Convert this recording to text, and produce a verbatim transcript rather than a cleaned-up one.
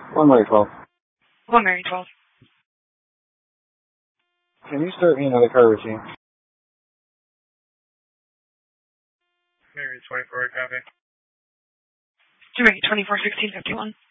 One Mary twelve. One Mary twelve. Can you start me another car routine? Mary twenty-four, copy. Mary twenty-four, sixteen fifty-one.